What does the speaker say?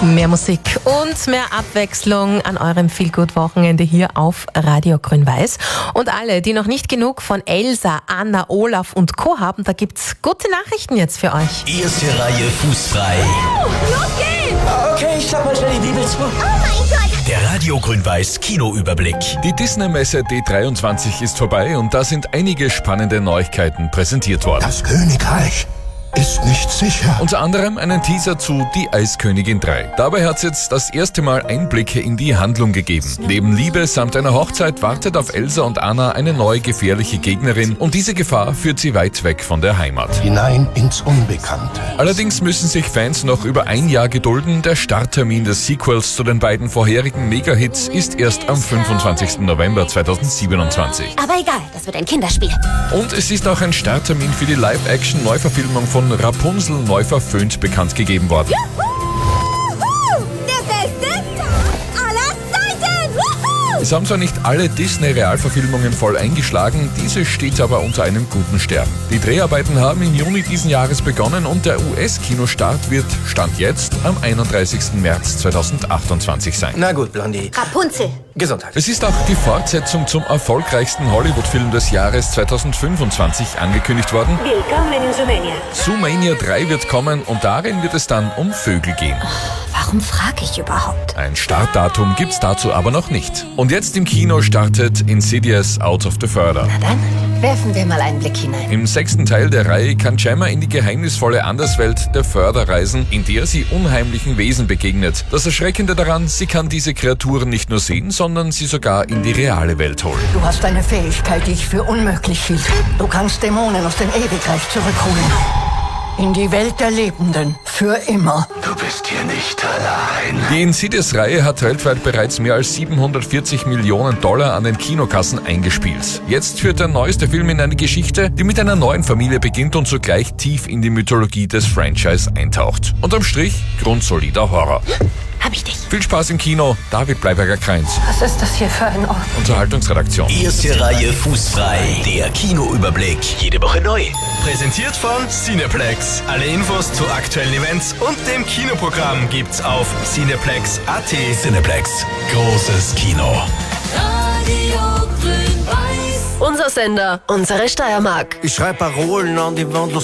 Mehr Musik und mehr Abwechslung an eurem Feelgood-Wochenende hier auf Radio Grün-Weiß. Und alle, die noch nicht genug von Elsa, Anna, Olaf und Co. haben, da gibt's gute Nachrichten jetzt für euch. Erste Reihe fußfrei. Los geht's! Okay, ich schlag mal schnell die Bibel zu. Oh mein Gott! Der Radio Grün-Weiß Kinoüberblick. Die Disney-Messe D23 ist vorbei und da sind einige spannende Neuigkeiten präsentiert worden. Das Königreich ist nicht sicher. Unter anderem einen Teaser zu Die Eiskönigin 3. Dabei hat es jetzt das erste Mal Einblicke in die Handlung gegeben. Neben Liebe samt einer Hochzeit wartet auf Elsa und Anna eine neue gefährliche Gegnerin und diese Gefahr führt sie weit weg von der Heimat. Hinein ins Unbekannte. Allerdings müssen sich Fans noch über ein Jahr gedulden. Der Starttermin des Sequels zu den beiden vorherigen Mega-Hits ist erst am 25. November 2027. Aber egal, das wird ein Kinderspiel. Und es ist auch ein Starttermin für die Live-Action-Neuverfilmung von Rapunzel neu verföhnt bekannt gegeben worden. Juhu! Der beste Tag aller Zeiten! Wuhu! Es haben zwar nicht alle Disney-Realverfilmungen voll eingeschlagen, diese steht aber unter einem guten Stern. Die Dreharbeiten haben im Juni diesen Jahres begonnen und der US-Kinostart wird, Stand jetzt, am 31. März 2028 sein. Na gut, Blondie. Rapunzel. Gesundheit. Es ist auch die Fortsetzung zum erfolgreichsten Hollywood-Film des Jahres 2025 angekündigt worden. Willkommen in Zoomania. Zoomania 3 wird kommen und darin wird es dann um Vögel gehen. Warum frage ich überhaupt? Ein Startdatum gibt's dazu aber noch nicht. Und jetzt im Kino startet Insidious Out of the Further. Dann werfen wir mal einen Blick hinein. Im 6. Teil der Reihe kann Gemma in die geheimnisvolle Anderswelt der Further reisen, in der sie unheimlichen Wesen begegnet. Das Erschreckende daran, sie kann diese Kreaturen nicht nur sehen, sondern sie sogar in die reale Welt holen. Du hast eine Fähigkeit, die ich für unmöglich hielt. Du kannst Dämonen aus dem Ewigreich zurückholen. In die Welt der Lebenden. Für immer. Du bist hier nicht allein. Die Insidious-Reihe hat weltweit bereits mehr als 740 Millionen Dollar an den Kinokassen eingespielt. Jetzt führt der neueste Film in eine Geschichte, die mit einer neuen Familie beginnt und zugleich tief in die Mythologie des Franchise eintaucht. Unterm Strich grundsolider Horror. Hab ich dich. Viel Spaß im Kino, David Bleiberger-Kreins. Was ist das hier für ein Ort? Unterhaltungsredaktion. Erste Reihe fußfrei. Der Kinoüberblick. Jede Woche neu. Präsentiert von Cineplex. Alle Infos zu aktuellen Events und dem Kinoprogramm gibt's auf cineplex.at. Cineplex. Großes Kino. Unser Sender, unsere Steiermark. Ich schreibe Parolen an die Wand.